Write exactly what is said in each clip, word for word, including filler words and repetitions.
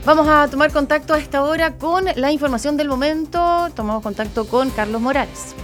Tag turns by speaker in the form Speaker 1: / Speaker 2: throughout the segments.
Speaker 1: Vamos a tomar contacto a esta hora con la información del momento. Tomamos contacto con Carlos Morales.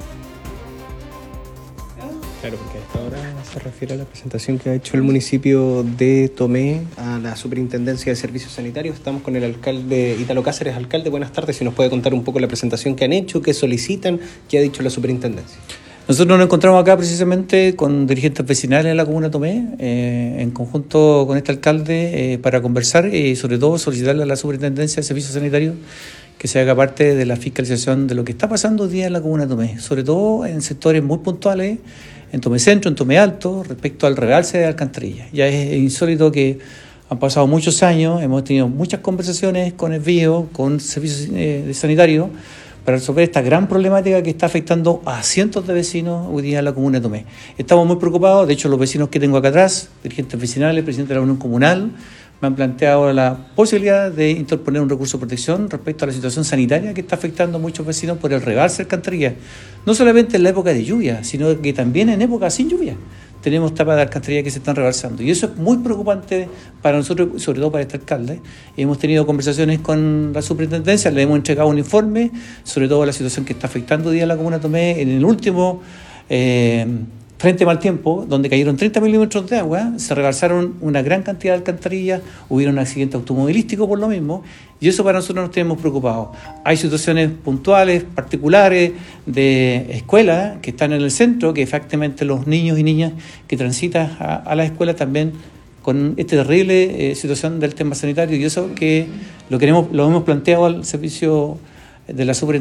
Speaker 2: Claro, porque a esta hora se refiere a la presentación que ha hecho el municipio de Tomé a la Superintendencia de Servicios Sanitarios. Estamos con el alcalde Ítalo Cáceres. Alcalde, buenas tardes. Si nos puede contar un poco la presentación que han hecho, qué solicitan, qué ha dicho la superintendencia.
Speaker 3: Nosotros nos encontramos acá precisamente con dirigentes vecinales de la comuna de Tomé, eh, en conjunto con este alcalde, eh, para conversar y sobre todo solicitarle a la Superintendencia de Servicios Sanitarios que se haga parte de la fiscalización de lo que está pasando hoy día en la comuna de Tomé, sobre todo en sectores muy puntuales, en Tomé Centro, en Tomé Alto, respecto al rebalse de alcantarillas. Ya es insólito que han pasado muchos años, hemos tenido muchas conversaciones con el BIO, con servicios eh, sanitarios, para resolver esta gran problemática que está afectando a cientos de vecinos hoy día en la comuna de Tomé. Estamos muy preocupados, de hecho los vecinos que tengo acá atrás, dirigentes vecinales, presidente de la Unión Comunal, me han planteado la posibilidad de interponer un recurso de protección respecto a la situación sanitaria que está afectando a muchos vecinos por el rebalse de alcantarillas. No solamente en la época de lluvia, sino que también en época sin lluvia. Tenemos tapas de alcantarilla que se están rebalsando. Y eso es muy preocupante para nosotros, sobre todo para este alcalde. Hemos tenido conversaciones con la superintendencia, le hemos entregado un informe sobre todo la situación que está afectando hoy día a la comuna de Tomé. En el último eh, frente mal tiempo, donde cayeron treinta milímetros de agua, se rebalsaron una gran cantidad de alcantarillas, hubieron accidentes automovilísticos por lo mismo, y eso para nosotros nos tenemos preocupados. Hay situaciones puntuales, particulares, de escuelas que están en el centro, que efectivamente los niños y niñas que transitan a, a las escuelas también con esta terrible eh, situación del tema sanitario, y eso que lo queremos, lo hemos planteado al servicio de la superintendencia